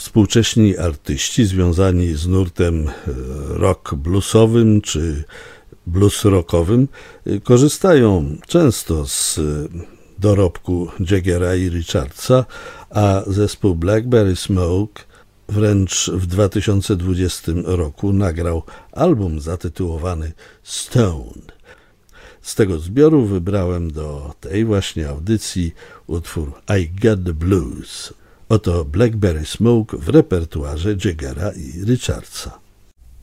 Współcześni artyści związani z nurtem rock bluesowym czy blues rockowym korzystają często z dorobku Jaggera i Richardsa, a zespół Blackberry Smoke wręcz w 2020 roku nagrał album zatytułowany Stone. Z tego zbioru wybrałem do tej właśnie audycji utwór I Got the Blues. Oto Blackberry Smoke w repertuarze Jaggera i Richardsa.